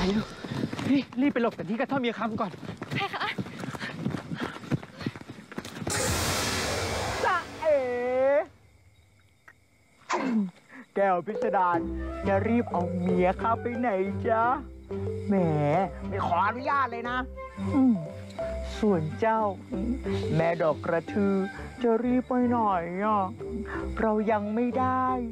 เร็วนี่รีบไปหลบกันที่กระท่อมเมียคำก่อนใช่ค่ะจ๊ะเอ๋แก้วพิสดารจะรีบเอาเมียข้าไปไหนจ๊ะแหมไม่ขออนุญาตเลยนะส่วนเจ้า แม่ดอกกระทือจะรีบไปหน่อยอ่ะเรายังไม่ได้